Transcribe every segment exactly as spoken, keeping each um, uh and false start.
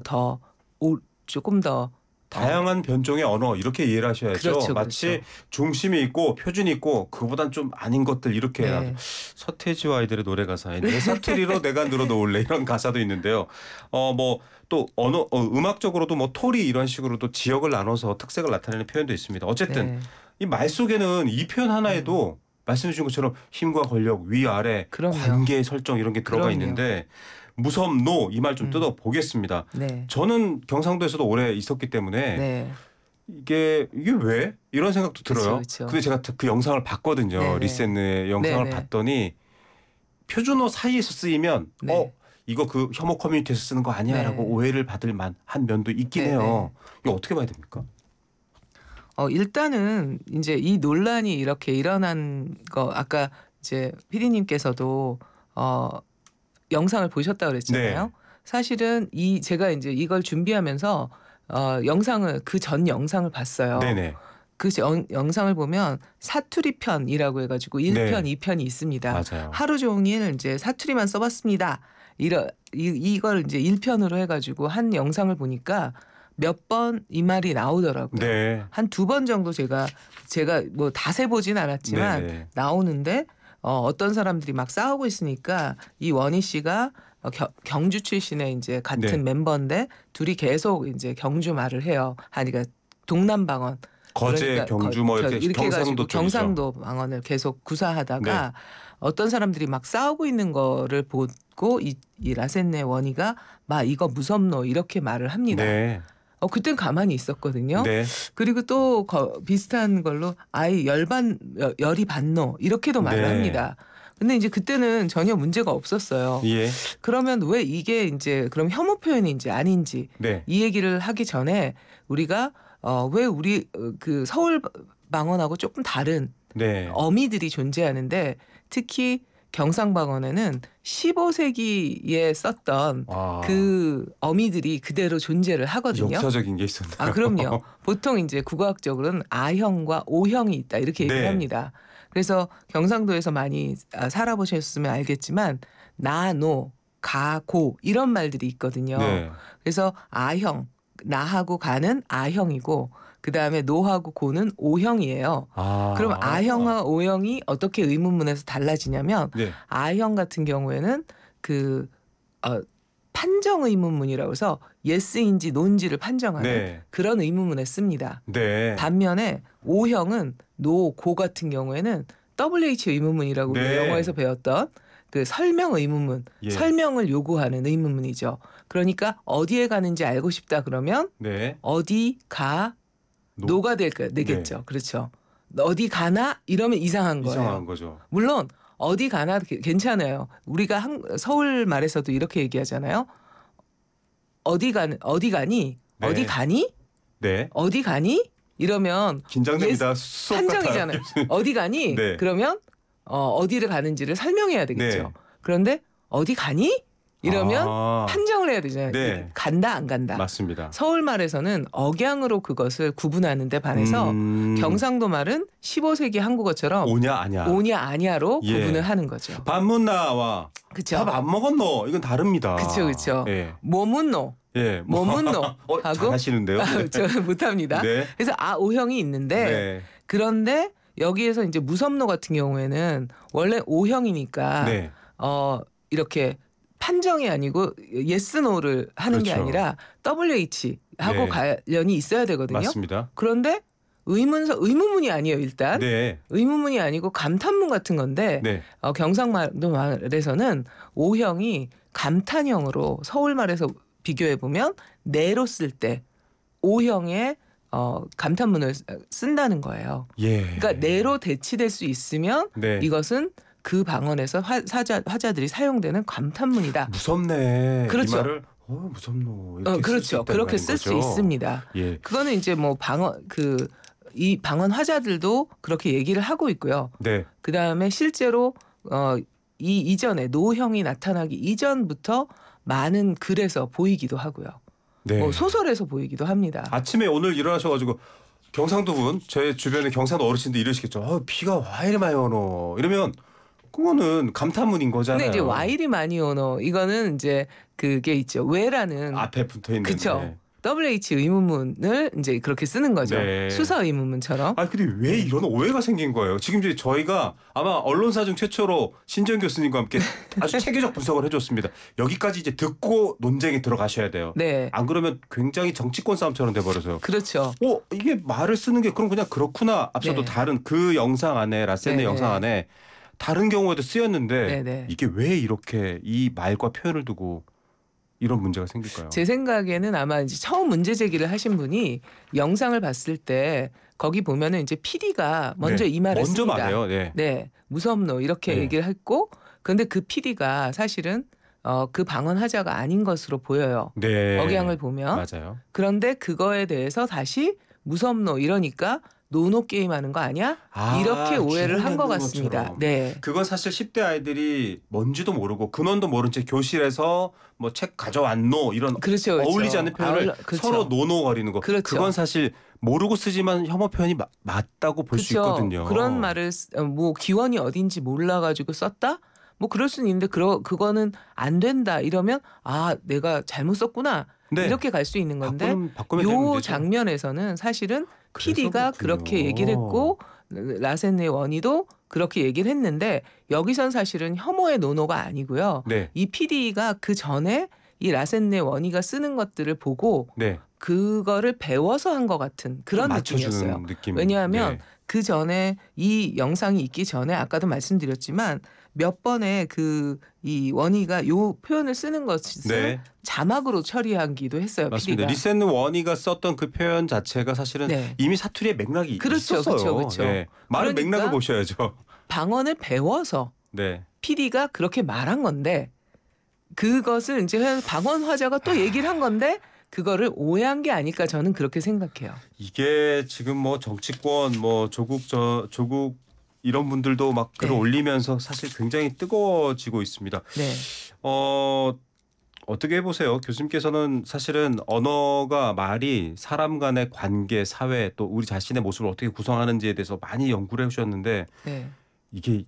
더 오, 조금 더 다양한 변종의 언어 이렇게 이해를 하셔야죠. 그렇죠, 마치 그렇죠. 중심이 있고 표준이 있고 그거보단 좀 아닌 것들 이렇게 네. 아주 서태지와 아이들의 노래 가사에 내 사투리로 내가 늘어놓을래 이런 가사도 있는데요. 어 뭐 또 언어 어, 음악적으로도 뭐 토리 이런 식으로도 지역을 나눠서 특색을 나타내는 표현도 있습니다. 어쨌든 네. 이 말 속에는 이 표현 하나에도 음. 말씀해 주신 것처럼 힘과 권력, 위아래, 그럼요. 관계 설정 이런 게 들어가 그럼요. 있는데 무섭, 노 이 말 좀 음. 뜯어보겠습니다. 네. 저는 경상도에서도 오래 있었기 때문에 네. 이게 이게 왜? 이런 생각도 그쵸, 들어요. 그쵸. 근데 제가 그 영상을 봤거든요. 네네. 리센의 영상을 네네. 봤더니 표준어 사이에서 쓰이면 네. 어 이거 그 혐오 커뮤니티에서 쓰는 거 아니야라고 네. 오해를 받을 만한 면도 있긴 네네. 해요. 이거 어떻게 봐야 됩니까? 어 일단은 인제 이 논란이 이렇게 일어난 거 아까 이제 피디님께서도 어 영상을 보셨다고 네. 그랬잖아요. 사실은 이 제가 인제 이걸 준비하면서 어 영상을 그 전 영상을 봤어요. 네네. 그 영 영상을 보면 사투리 편이라고 해 가지고 일 편, 네. 이 편이 있습니다. 맞아요. 하루 종일 인제 사투리만 써 봤습니다. 이러 이 이걸 인제 일 편으로 해 가지고 한 영상을 보니까 몇 번 이 말이 나오더라고요. 네. 한 두 번 정도 제가 제가 뭐 다 세 보진 않았지만 네네. 나오는데 어 어떤 사람들이 막 싸우고 있으니까 이 원희 씨가 어 겨 경주 출신의 인제 같은 네. 멤버인데 둘이 계속 인제 경주 말을 해요. 아니 그러니까 동남 방언. 거제, 그러니까 거 경주 뭐 겨 이렇게 이렇게 해 가지고 경상도 쪽이죠. 경상도 방언을 계속 구사하다가 네. 어떤 사람들이 막 싸우고 있는 거를 보고 이 이 라센네 원희가 "마 이거 무섭노." 이렇게 말을 합니다. 네. 어 그땐 가만히 있었거든요. 네. 그리고 또 거 비슷한 걸로 "아이 열반 여 열이 받노." 이렇게도 말을 네. 합니다. 근데 인제 그때는 전혀 문제가 없었어요. 예. 그러면 왜 이게 인제 그럼 혐오 표현인지 아닌지 네. 이 얘기를 하기 전에 우리가 어 왜 우리 어 그 서울 방언하고 쪼끔 다른 네. 어미들이 존재하는데 특히 경상방언에는 십오 세기에 썼던 와. 그 어미들이 그대로 존재를 하거든요. 역사적인 게 있었네요. 아 그럼요. 보통 인제 국어학적으로는 아형과 오형이 있다 이렇게 얘기를 네. 합니다. 그래서 경상도에서 많이 아 살아 보셨으면 알겠지만 나, 노, 가, 고 이런 말들이 있거든요. 네. 그래서 아형, 나하고 가는 아형이고 그다음에 노하고 고는 오형이에요. 그럼 아. 아형과 오형이 어떻게 의문문에서 달라지냐면 네. 아형 같은 경우에는 그 어 판정 의문문이라고 해서 예스인지 노인지를 판정하는 네. 그런 의문문에 씁니다. 네. 반면에 오형은 노, 고 같은 경우에는 더블유에이치 의문문이라고 우리가 네. 영어에서 배웠던 그 설명 의문문, 예. 설명을 요구하는 의문문이죠. 그러니까 어디에 가는지 알고 싶다 그러면 네. 어디 가 노- 노가 될까 되겠죠. 네. 그렇죠. 어디 가나 이러면 이상한 거예요. 이상한 거죠. 물론 어디 가나 게- 괜찮아요. 우리가 한, 서울 말에서도 이렇게 얘기하잖아요. 어디 가 어디 가니? 네. 어디 가니? 네. 어디 가니? 이러면 긴장됩니다. 수업 판정이잖아요. 같아요. 어디 가니? 네. 그러면 어, 어디를 가는지를 설명해야 되겠죠. 네. 그런데 어디 가니? 이러면 아. 판정을 해야 되잖아요. 네. 간다 안 간다. 맞습니다. 서울 말에서는 억양으로 그것을 구분하는 데 반해서 음. 경상도 말은 십오 세기 한국어처럼 오냐 아냐. 오냐 아냐로 예. 구분을 하는 거죠. 밥 묻나와 그쵸? 밥 안 먹었노 이건 다릅니다. 그쵸 그쵸. 예. 뭐문노 예. 뭐문노 어, 하고 잘하시는데요. 아, 저는 못합니다. 네. 그래서 아 오형이 있는데 네. 그런데 여기에서 이제 무섭노 같은 경우에는 원래 오형이니까 네. 어 이렇게 판정이 아니고 예스 노를 하는 게 그렇죠. 아니라 더블유에이치 하고 네. 관련이 있어야 되거든요. 맞습니다. 그런데 의문서 의문문이 아니에요 일단. 네. 의문문이 아니고 감탄문 같은 건데 네. 어, 경상도 말에서는 오형이 감탄형으로 서울말에서 비교해 보면 내로 쓸 때 오형의 어, 감탄문을 쓴다는 거예요. 예. 그러니까 내로 대치될 수 있으면 네. 이것은 그 방언에서 화, 사자, 화자들이 사용되는 감탄문이다. 무섭네. 그렇죠. 이 말을 어 무섭노. 이렇게 어, 쓸수 그렇죠. 있다는 그렇게 말인 쓸 수 거죠. 있습니다. 예. 그거는 이제 뭐 방언 그 이 방언 화자들도 그렇게 얘기를 하고 있고요. 네. 그 다음에 실제로 어, 이 이전에 노형이 나타나기 이전부터 많은 글에서 보이기도 하고요. 네. 뭐 소설에서 보이기도 합니다. 아침에 오늘 일어나셔가지고 경상도 분, 제 주변에 경상도 어르신들 이러시겠죠. 어, 비가 와 이리 많이 오노. 이러면 그거는 감탄문인 거잖아요. 근데 이제 와이리 많이 오너 이거는 이제 그게 있죠. 왜라는 앞에 붙어 있는. 그쵸. 더블유에이치 의문문을 이제 그렇게 쓰는 거죠. 네. 수서 의문문처럼. 아 근데 왜 이런 오해가 생긴 거예요? 지금 이제 저희가 아마 언론사 중 최초로 신지영 교수님과 함께 아주 체계적 분석을 해줬습니다. 여기까지 이제 듣고 논쟁에 들어가셔야 돼요. 네. 안 그러면 굉장히 정치권 싸움처럼 돼버려서요. 그렇죠. 어 이게 말을 쓰는 게 그럼 그냥 그렇구나. 앞서도 네. 다른 그 영상 안에 라센의 네, 영상 네. 안에 다른 경우에도 쓰였는데 네, 네. 이게 왜 이렇게 이 말과 표현을 두고 이런 문제가 생길까요? 제 생각에는 아마 이제 처음 문제 제기를 하신 분이 영상을 봤을 때 거기 보면은 이제 피디가 먼저 네. 이 말을 먼저 씁니다. 말해요. 네. 네, 무섭노 이렇게 네. 얘기를 했고, 근데 그 피디가 사실은 어, 그 방언하자가 아닌 것으로 보여요. 네. 억양을 보면. 맞아요. 그런데 그거에 대해서 다시 무섭노 이러니까 노노 게임하는 거 아니야? 아, 이렇게 오해를 한 것 주문하는 같습니다. 것처럼. 네. 그건 사실 십 대 아이들이 뭔지도 모르고 근원도 모른 채 교실에서 뭐 책 가져왔노 이런 그렇죠, 그렇죠. 어울리지 않는 표현을 아울러- 그렇죠. 서로 노노거리는 거. 그렇죠. 그건 사실 모르고 쓰지만 혐오 표현이 마- 맞다고 볼 수 그렇죠. 있거든요. 그런 말을 쓰- 어, 뭐 기원이 어딘지 몰라가지고 썼다? 뭐 그럴 수는 있는데 그러, 그거는 안 된다 이러면 아 내가 잘못 썼구나 네. 이렇게 갈 수 있는 건데 바꾸면, 바꾸면 되는 요 문제죠. 장면에서는 사실은 그래서 피디가 그렇군요. 그렇게 얘기를 했고 라센네 원이도 그렇게 얘기를 했는데 여기선 사실은 혐오의 노노가 아니고요. 네. 이 피디가 그 전에 이 라센네 원이가 쓰는 것들을 보고 네. 그거를 배워서 한 것 같은 그런 맞춰주는 느낌이었어요. 느낌. 왜냐하면 네. 그 전에 이 영상이 있기 전에 아까도 말씀드렸지만 몇 번의 그 이 원희가 요 표현을 쓰는 것을 네. 자막으로 처리하기도 했어요. 맞습니다. 피디가. 리센 원이가 썼던 그 표현 자체가 사실은 네. 이미 사투리의 맥락이 그렇죠, 있었어요. 그렇죠, 그렇죠. 네. 말은 그러니까 맥락을 보셔야죠. 방언을 배워서 네. 피디가 그렇게 말한 건데 그것을 이제 방언 화자가 또 얘기를 한 건데 그거를 오해한 게 아닐까 저는 그렇게 생각해요. 이게 지금 뭐 정치권 뭐 조국 저 조국 이런 분들도 막 글을 네. 올리면서 사실 굉장히 뜨거워지고 있습니다. 네. 어 어떻게 보세요? 교수님께서는 사실은 언어가 말이 사람 간의 관계, 사회 또 우리 자신의 모습을 어떻게 구성하는지에 대해서 많이 연구를 해오셨는데 네. 이게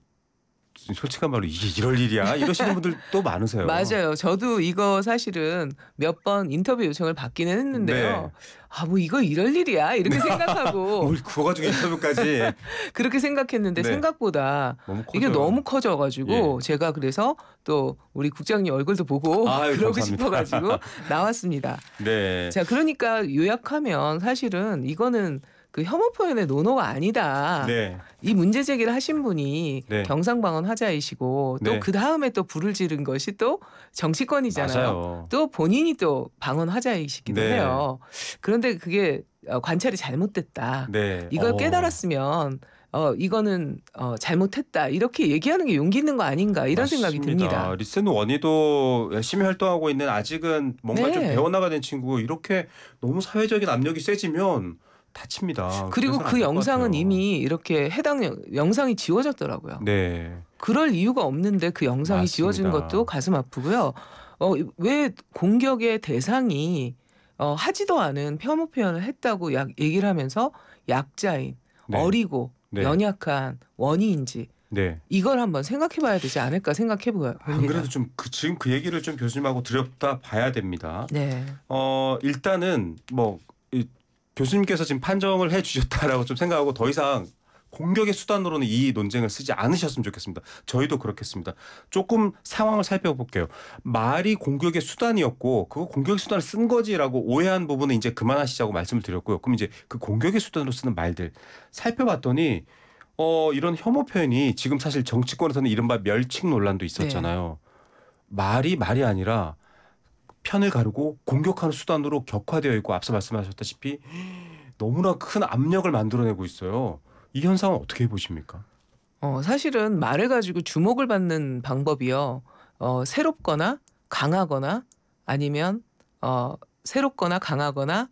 솔직한 말로 이게 이럴 일이야 이러시는 분들도 많으세요. 맞아요. 저도 이거 사실은 몇 번 인터뷰 요청을 받기는 했는데요. 네. 아, 뭐 이거 이럴 일이야 이렇게 생각하고 뭘 그거 가지고 인터뷰까지 그렇게 생각했는데 네. 생각보다 너무 이게 커져요. 너무 커져가지고 예. 제가 그래서 또 우리 국장님 얼굴도 보고 아유, 그러고 감사합니다. 싶어가지고 나왔습니다. 네. 자, 그러니까 요약하면 사실은 이거는 그 혐오 표현의 노노가 아니다. 네. 이 문제 제기를 하신 분이 네. 경상방언 화자이시고 또 네. 그 다음에 또 불을 지른 것이 또 정치권이잖아요. 맞아요. 또 본인이 또 방언 화자이시기도 네. 해요. 그런데 그게 어, 관찰이 잘못됐다. 네. 이걸 어. 깨달았으면 어 이거는 어 잘못했다 이렇게 얘기하는 게 용기 있는 거 아닌가 이런 생각이 맞습니다. 듭니다. 리센 원희도 열심히 활동하고 있는 아직은 뭔가 네. 좀 배워나가는 친구고 이렇게 너무 사회적인 압력이 세지면 다칩니다. 그리고 그래서는 그 안될것 영상은 같아요. 이미 이렇게 해당 영, 영상이 지워졌더라고요. 네. 그럴 이유가 없는데 그 영상이 맞습니다. 지워진 것도 가슴 아프고요. 어, 왜 공격의 대상이 어, 하지도 않은 혐오 표현을 했다고 약, 얘기를 하면서 약자인, 네. 어리고 네. 연약한 원희인지 네. 이걸 한번 생각해봐야 되지 않을까 생각해 보여- 안 봅니다. 그래도 좀 그, 지금 그 얘기를 좀 교수님하고 들여다 봐야 됩니다. 네, 어 일단은 뭐 이, 교수님께서 지금 판정을 해주셨다라고 좀 생각하고 더 이상 공격의 수단으로는 이 논쟁을 쓰지 않으셨으면 좋겠습니다. 저희도 그렇겠습니다. 조금 상황을 살펴볼게요. 말이 공격의 수단이었고 그거 공격의 수단을 쓴 거지라고 오해한 부분은 이제 그만하시자고 말씀을 드렸고요. 그럼 이제 그 공격의 수단으로 쓰는 말들 살펴봤더니 어 이런 혐오 표현이 지금 사실 정치권에서는 이른바 멸칭 논란도 있었잖아요. 말이 말이 아니라 편을 가르고 공격하는 수단으로 격화되어 있고 앞서 말씀하셨다시피 너무나 큰 압력을 만들어내고 있어요. 이 현상은 어떻게 보십니까? 어, 사실은 말을 가지고 주목을 받는 방법이요. 어, 새롭거나 강하거나 아니면 어, 새롭거나 강하거나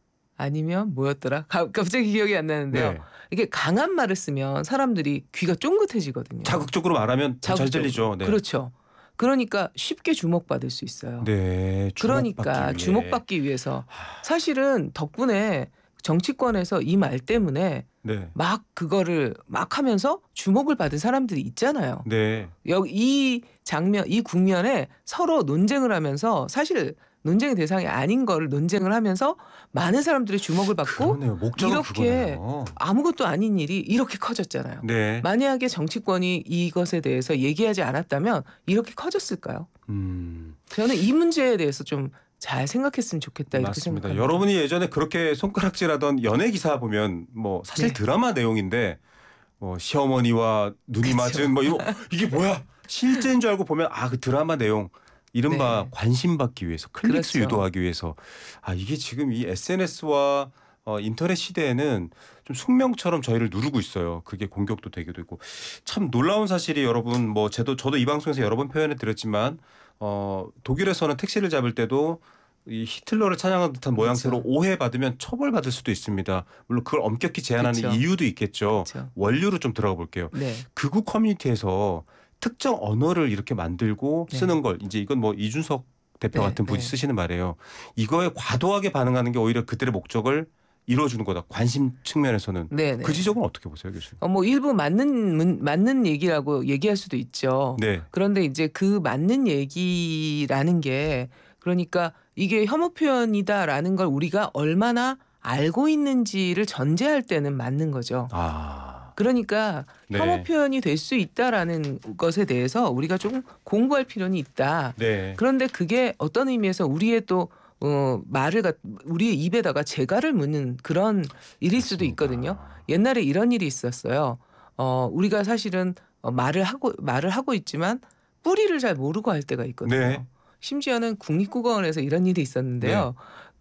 아니면 뭐였더라? 가, 갑자기 기억이 안 나는데요. 네. 이게 강한 말을 쓰면 사람들이 귀가 쫑긋해지거든요. 자극적으로 말하면 잘 자극적으로. 들리죠. 네. 그렇죠. 그러니까 쉽게 주목받을 수 있어요. 네. 그러니까 주목받기 위해. 주목받기 위해서 사실은 덕분에 정치권에서 이 말 때문에 네. 막 그거를 막 하면서 주목을 받은 사람들이 있잖아요. 네. 여기 이 장면, 이 국면에 서로 논쟁을 하면서 사실 논쟁의 대상이 아닌 거를 논쟁을 하면서 많은 사람들의 주목을 받고 그러네요. 목적은 이렇게 그거네요. 아무것도 아닌 일이 이렇게 커졌잖아요. 네. 만약에 정치권이 이것에 대해서 얘기하지 않았다면 이렇게 커졌을까요? 음. 저는 이 문제에 대해서 좀 잘 생각했으면 좋겠다 이렇게 맞습니다. 생각합니다. 여러분이 예전에 그렇게 손가락질하던 연예 기사 보면 뭐 사실 네. 드라마 내용인데 뭐 시어머니와 눈이 그쵸. 맞은 뭐 이거 이게 뭐야 실제인 줄 알고 보면 아 그 드라마 내용 이른바 네. 관심 받기 위해서 클릭수 그렇죠. 유도하기 위해서 아 이게 지금 이 에스엔에스와 어, 인터넷 시대에는 좀 숙명처럼 저희를 누르고 있어요. 그게 공격도 되기도 있고 참 놀라운 사실이 여러분 뭐 저도 저도 이 방송에서 여러 번 표현해 드렸지만 어, 독일에서는 택시를 잡을 때도 이 히틀러를 찬양하는 듯한 모양새로 그렇죠. 오해받으면 처벌받을 수도 있습니다. 물론 그걸 엄격히 제한하는 그렇죠. 이유도 있겠죠. 그렇죠. 원류로 좀 들어가 볼게요. 네. 극우 커뮤니티에서 특정 언어를 이렇게 만들고 네. 쓰는 걸 이제 이건 뭐 이준석 대표 네, 같은 분이 네. 쓰시는 말이에요. 이거에 과도하게 반응하는 게 오히려 그들의 목적을 이루어주는 거다. 관심 측면에서는. 네네. 그 지적은 어떻게 보세요, 교수님? 어, 뭐 일부 맞는 문- 맞는 얘기라고 얘기할 수도 있죠. 네. 그런데 이제 그 맞는 얘기라는 게 그러니까 이게 혐오 표현이다라는 걸 우리가 얼마나 알고 있는지를 전제할 때는 맞는 거죠. 아. 그러니까 네. 혐오 표현이 될 수 있다라는 것에 대해서 우리가 조금 공부할 필요는 있다. 네. 그런데 그게 어떤 의미에서 우리의 또 어, 말을 갖, 우리의 입에다가 재갈을 묻는 그런 일일 수도 맞습니다. 있거든요. 옛날에 이런 일이 있었어요. 어, 우리가 사실은 어, 말을 하고 말을 하고 있지만 뿌리를 잘 모르고 할 때가 있거든요. 네. 심지어는 국립국어원에서 이런 일이 있었는데요.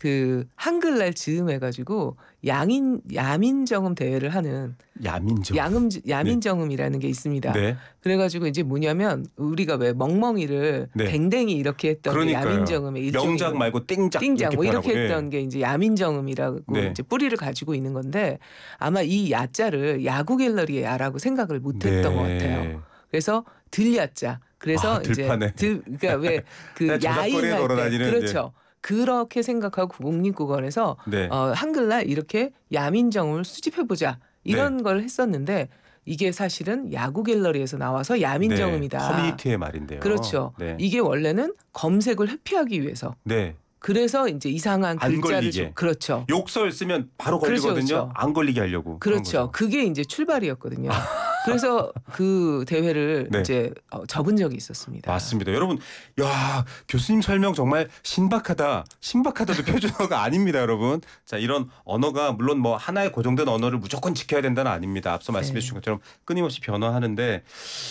그 한글날 즈음해가지고 양인 야민정음 대회를 하는 야민정. 양음 야민정음이라는 게 있습니다. 네. 그래가지고 이제 뭐냐면 우리가 왜 멍멍이를 네. 댕댕이 이렇게 했던 게 그러니까요. 야민정음의 일종이 명작 말고 띵작 띵장 뭐 이렇게 표현하고. 했던 게 이제 야민정음이라고 네. 이제 뿌리를 가지고 있는 건데 아마 이 야자를 야구 갤러리의 야라고 생각을 못했던 네. 것 같아요. 그래서 들야자. 그래서 아, 이제 들판에. 들 그러니까 왜 그 그냥 저작거리에 야인할 때 돌아다니는, 그렇죠. 그렇게 생각하고 국립국어원에서 네. 어, 한글날 이렇게 야민정음을 수집해 보자 이런 걸 했었는데 이게 사실은 야구 갤러리에서 나와서 야민정음이다. 네. 커뮤니티의 말인데요. 그렇죠. 네. 이게 원래는 검색을 회피하기 위해서. 네. 그래서 이제 이상한 안 글자를 걸리게. 좀 그렇죠. 욕설 쓰면 바로 그렇죠, 걸리거든요. 그렇죠. 안 걸리게 하려고. 그런 그렇죠. 거죠. 그게 이제 출발이었거든요. 그래서 그 대회를 네. 이제 어, 접은 적이 있었습니다. 맞습니다. 여러분, 야 교수님 설명 정말 신박하다. 신박하다도 표준어가 아닙니다, 여러분. 자, 이런 언어가 물론 뭐 하나의 고정된 언어를 무조건 지켜야 된다는 아닙니다. 앞서 말씀해 네. 주신 것처럼 끊임없이 변화하는데,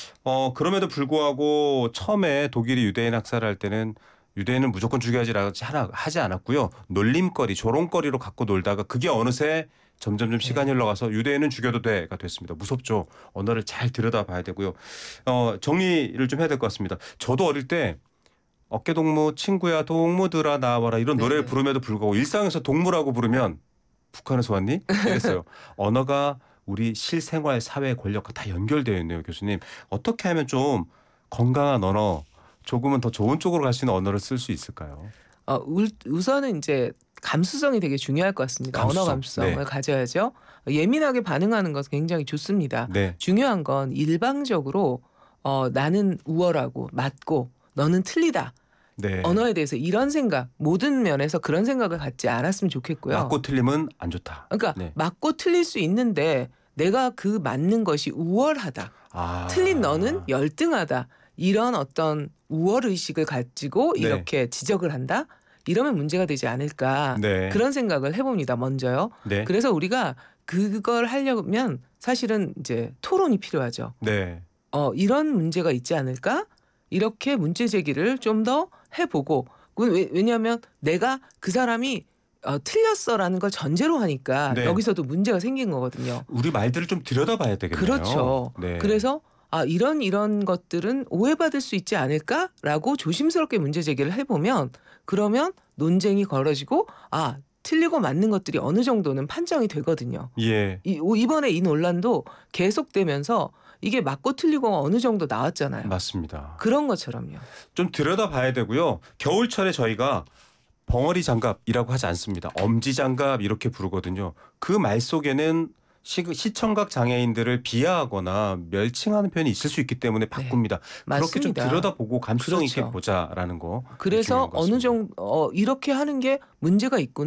어 그럼에도 불구하고 처음에 독일이 유대인 학살을 할 때는 유대인은 무조건 죽여야지 하지 않았고요. 놀림거리, 조롱거리로 갖고 놀다가 그게 어느새 점점점 시간이 흘러가서 유대인은 죽여도 돼가 됐습니다. 무섭죠. 언어를 잘 들여다봐야 되고요. 어, 정리를 좀 해야 될 것 같습니다. 저도 어릴 때 어깨동무 친구야 동무들아 나와라 이런 노래를 네네. 부름에도 불구하고 일상에서 동무라고 부르면 북한에서 왔니? 이랬어요. 언어가 우리 실생활 사회 권력과 다 연결되어 있네요. 교수님. 어떻게 하면 좀 건강한 언어 조금은 더 좋은 쪽으로 갈 수 있는 언어를 쓸 수 있을까요? 어, 울- 우선은 이제 감수성이 되게 중요할 것 같습니다. 감수성. 언어 감수성을 네. 가져야죠. 예민하게 반응하는 것은 굉장히 좋습니다. 네. 중요한 건 일방적으로 어, 나는 우월하고 맞고 너는 틀리다. 네. 언어에 대해서 이런 생각 모든 면에서 그런 생각을 갖지 않았으면 좋겠고요. 맞고 틀림은 안 좋다. 그러니까 네. 맞고 틀릴 수 있는데 내가 그 맞는 것이 우월하다. 아. 틀린 너는 열등하다. 이런 어떤 우월 의식을 가지고 네. 이렇게 지적을 한다. 이러면 문제가 되지 않을까. 네. 그런 생각을 해봅니다. 먼저요. 네. 그래서 우리가 그걸 하려면 사실은 이제 토론이 필요하죠. 네. 어, 이런 문제가 있지 않을까? 이렇게 문제 제기를 좀 더 해보고 그건 왜, 왜냐하면 내가 그 사람이 어, 틀렸어라는 걸 전제로 하니까 네. 여기서도 문제가 생긴 거거든요. 우리 말들을 좀 들여다봐야 되겠네요. 그렇죠. 네. 그래서 아 이런 이런 것들은 오해받을 수 있지 않을까라고 조심스럽게 문제 제기를 해보면 그러면 논쟁이 벌어지고 아 틀리고 맞는 것들이 어느 정도는 판정이 되거든요. 예. 이, 이번에 이 논란도 계속되면서 이게 맞고 틀리고 어느 정도 나왔잖아요. 맞습니다. 그런 것처럼요. 좀 들여다봐야 되고요. 겨울철에 저희가 벙어리 장갑이라고 하지 않습니다. 엄지 장갑 이렇게 부르거든요. 그 말 속에는 시, 시청각 장애인들을 비하하거나 멸칭하는 표현이 있을 수 있기 때문에 네. 바꿉니다. 그렇게 좀 맞습니다. 들여다보고 감수성 있게 그렇죠. 보자라는 거 중요한 그래서 것 어느 같습니다. 정도 어 이렇게 하는 게 문제가 있구나.